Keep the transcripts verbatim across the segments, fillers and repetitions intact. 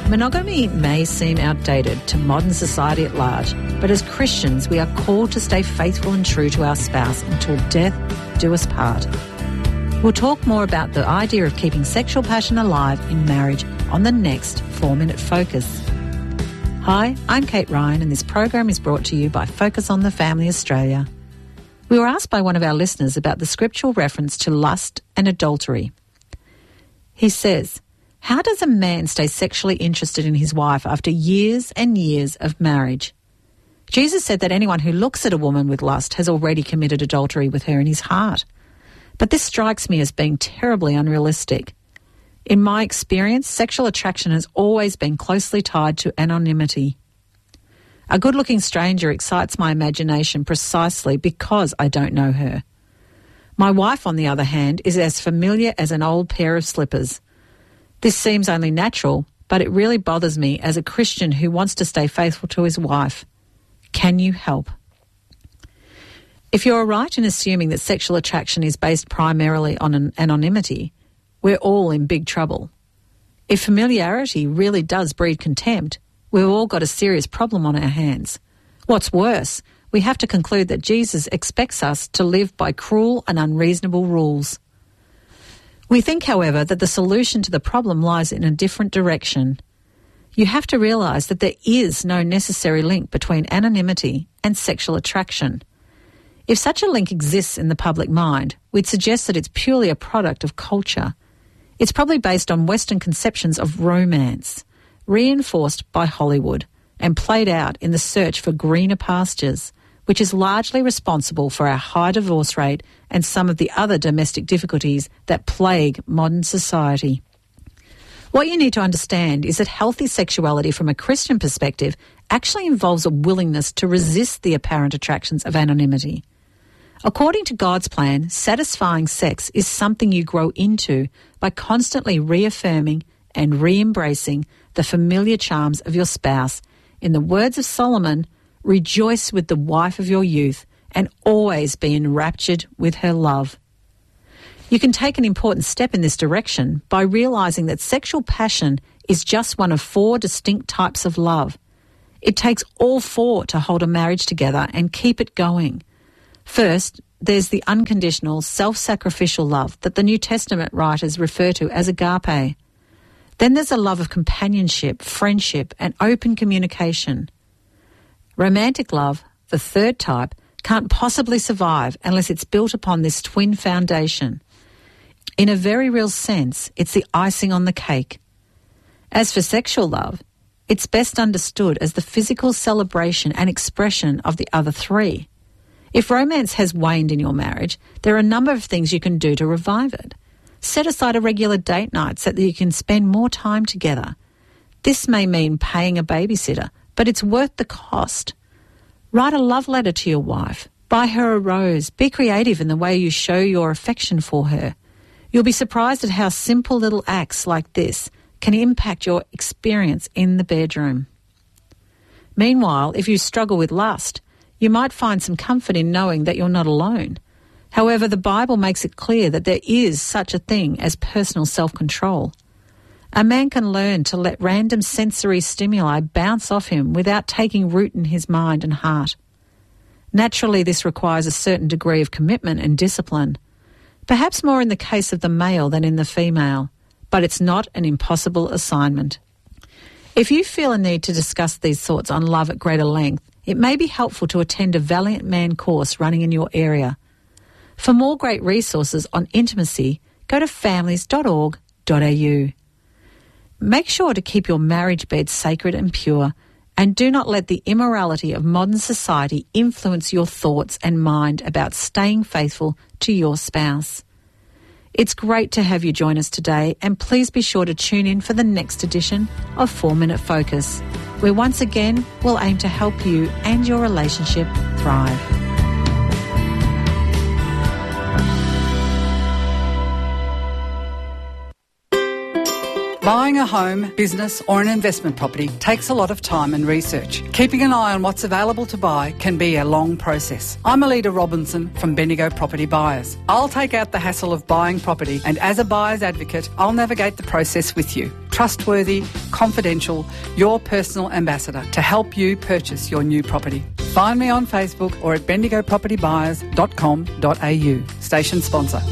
Monogamy may seem outdated to modern society at large, but as Christians we are called to stay faithful and true to our spouse until death do us part. We'll talk more about the idea of keeping sexual passion alive in marriage on the next four minute Focus. Hi, I'm Kate Ryan and this program is brought to you by Focus on the Family Australia. We were asked by one of our listeners about the scriptural reference to lust and adultery. He says, how does a man stay sexually interested in his wife after years and years of marriage? Jesus said that anyone who looks at a woman with lust has already committed adultery with her in his heart. But this strikes me as being terribly unrealistic. In my experience, sexual attraction has always been closely tied to anonymity. A good-looking stranger excites my imagination precisely because I don't know her. My wife, on the other hand, is as familiar as an old pair of slippers. This seems only natural, but it really bothers me as a Christian who wants to stay faithful to his wife. Can you help? If you're right in assuming that sexual attraction is based primarily on an anonymity, we're all in big trouble. If familiarity really does breed contempt, we've all got a serious problem on our hands. What's worse, we have to conclude that Jesus expects us to live by cruel and unreasonable rules. We think, however, that the solution to the problem lies in a different direction. You have to realise that there is no necessary link between anonymity and sexual attraction. If such a link exists in the public mind, we'd suggest that it's purely a product of culture. It's probably based on Western conceptions of romance, reinforced by Hollywood and played out in the search for greener pastures, which is largely responsible for our high divorce rate and some of the other domestic difficulties that plague modern society. What you need to understand is that healthy sexuality from a Christian perspective actually involves a willingness to resist the apparent attractions of anonymity. According to God's plan, satisfying sex is something you grow into by constantly reaffirming and re-embracing the familiar charms of your spouse. In the words of Solomon, rejoice with the wife of your youth and always be enraptured with her love. You can take an important step in this direction by realising that sexual passion is just one of four distinct types of love. It takes all four to hold a marriage together and keep it going. First, there's the unconditional, self-sacrificial love that the New Testament writers refer to as agape. Then there's a love of companionship, friendship, and open communication. Romantic love, the third type, can't possibly survive unless it's built upon this twin foundation. In a very real sense, it's the icing on the cake. As for sexual love, it's best understood as the physical celebration and expression of the other three. If romance has waned in your marriage, there are a number of things you can do to revive it. Set aside a regular date night so that you can spend more time together. This may mean paying a babysitter, but it's worth the cost. Write a love letter to your wife. Buy her a rose. Be creative in the way you show your affection for her. You'll be surprised at how simple little acts like this can impact your experience in the bedroom. Meanwhile, if you struggle with lust, you might find some comfort in knowing that you're not alone. However, the Bible makes it clear that there is such a thing as personal self-control. A man can learn to let random sensory stimuli bounce off him without taking root in his mind and heart. Naturally, this requires a certain degree of commitment and discipline, perhaps more in the case of the male than in the female, but it's not an impossible assignment. If you feel a need to discuss these thoughts on love at greater length, it may be helpful to attend a Valiant Man course running in your area. For more great resources on intimacy, go to families dot org dot a u. Make sure to keep your marriage bed sacred and pure, and do not let the immorality of modern society influence your thoughts and mind about staying faithful to your spouse. It's great to have you join us today, and please be sure to tune in for the next edition of four minute Focus, where once again we'll aim to help you and your relationship thrive. Buying a home, business or an investment property takes a lot of time and research. Keeping an eye on what's available to buy can be a long process. I'm Alida Robinson from Bendigo Property Buyers. I'll take out the hassle of buying property, and as a buyer's advocate, I'll navigate the process with you. trustworthy, confidential, your personal ambassador to help you purchase your new property. Find me on Facebook or at bendigo property buyers dot com dot a u. Station sponsor.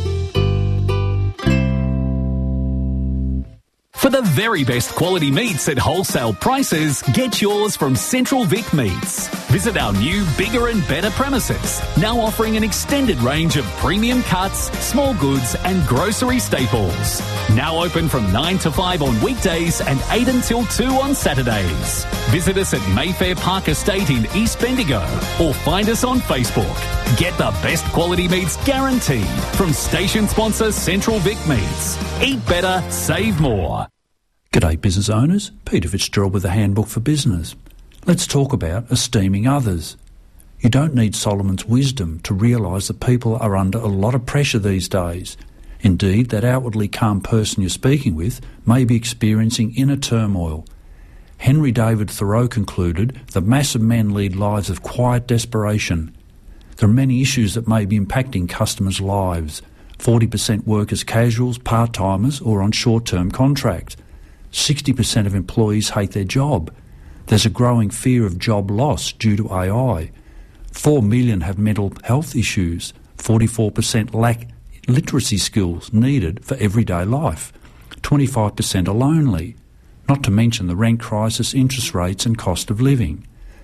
For the very best quality meats at wholesale prices, get yours from Central Vic Meats. Visit our new, bigger and better premises, now offering an extended range of premium cuts, small goods and grocery staples. Now open from nine to five on weekdays and eight until two on Saturdays. Visit us at Mayfair Park Estate in East Bendigo or find us on Facebook. Get the best quality meats guaranteed from station sponsor Central Vic Meats. Eat better, save more. G'day business owners, Peter Fitzgerald with the Handbook for Business. Let's talk about esteeming others. You don't need Solomon's wisdom to realise that people are under a lot of pressure these days. Indeed, that outwardly calm person you're speaking with may be experiencing inner turmoil. Henry David Thoreau concluded that massive men lead lives of quiet desperation. There are many issues that may be impacting customers' lives. forty percent work as casuals, part-timers or on short-term contract. sixty percent of employees hate their job. There's a growing fear of job loss due to A I. Four million have mental health issues. forty-four percent lack literacy skills needed for everyday life. twenty-five percent are lonely, not to mention the rent crisis, interest rates and cost of living.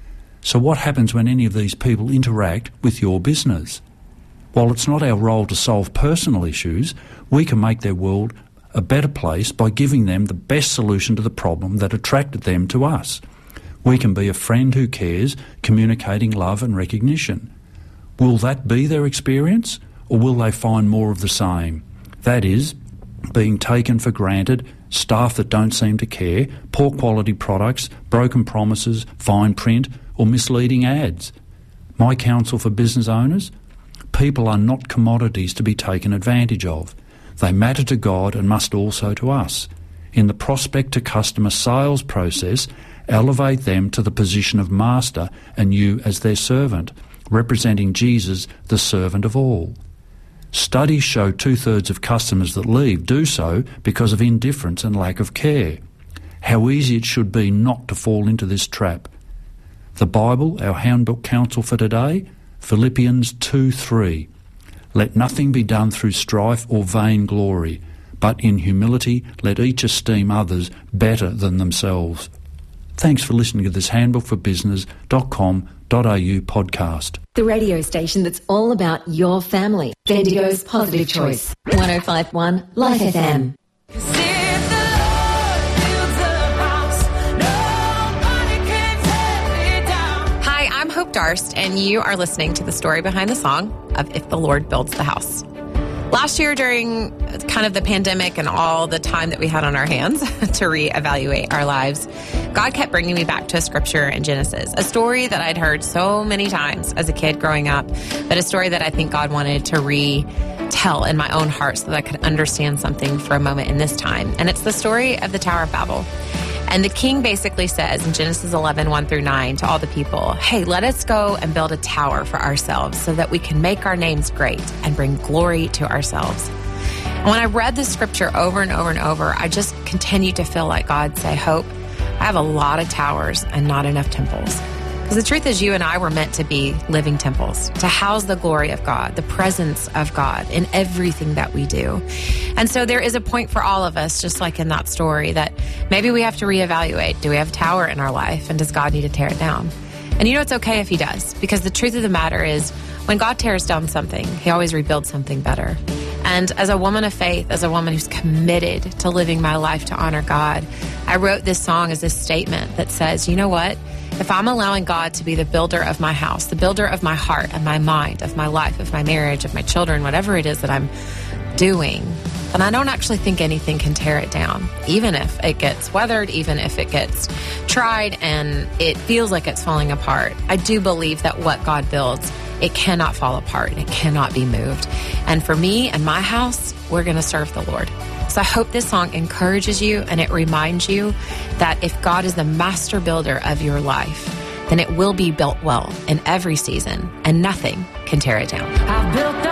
So what happens when any of these people interact with your business? While it's not our role to solve personal issues, we can make their world a better place by giving them the best solution to the problem that attracted them to us. We can be a friend who cares, communicating love and recognition. Will that be their experience, or will they find more of the same? That is, being taken for granted, staff that don't seem to care, poor quality products, broken promises, fine print, or misleading ads. My counsel for business owners? People are not commodities to be taken advantage of. They matter to God and must also to us. In the prospect to customer sales process, elevate them to the position of master and you as their servant, representing Jesus, the servant of all. Studies show two-thirds of customers that leave do so because of indifference and lack of care. How easy it should be not to fall into this trap. The Bible, our handbook counsel for today, Philippians two three. Let nothing be done through strife or vain glory, but in humility let each esteem others better than themselves. Thanks for listening to this handbook for business dot com dot a u podcast. The radio station that's all about your family. Bendigo's Positive Choice. one oh five point one Life F M. Darst, and you are listening to the story behind the song of If the Lord Builds the House. Last year, during kind of the pandemic and all the time that we had on our hands to reevaluate our lives, God kept bringing me back to a scripture in Genesis, a story that I'd heard so many times as a kid growing up, but a story that I think God wanted to retell in my own heart so that I could understand something for a moment in this time. And it's the story of the Tower of Babel. And the king basically says in Genesis eleven, one through nine to all the people, hey, let us go and build a tower for ourselves so that we can make our names great and bring glory to ourselves. And when I read the scripture over and over and over, I just continued to feel like God say, Hope, I have a lot of towers and not enough temples. Because the truth is you and I were meant to be living temples, to house the glory of God, the presence of God in everything that we do. And so there is a point for all of us, just like in that story, that maybe we have to reevaluate. Do we have a tower in our life, and does God need to tear it down? And you know, it's okay if he does, because the truth of the matter is when God tears down something, he always rebuilds something better. And as a woman of faith, as a woman who's committed to living my life to honor God, I wrote this song as a statement that says, you know what? If I'm allowing God to be the builder of my house, the builder of my heart, of my mind, of my life, of my marriage, of my children, whatever it is that I'm doing, then I don't actually think anything can tear it down, even if it gets weathered, even if it gets tried and it feels like it's falling apart. I do believe that what God builds, it cannot fall apart. It cannot be moved. And for me and my house, we're going to serve the Lord. So I hope this song encourages you and it reminds you that if God is the master builder of your life, then it will be built well in every season and nothing can tear it down. I've built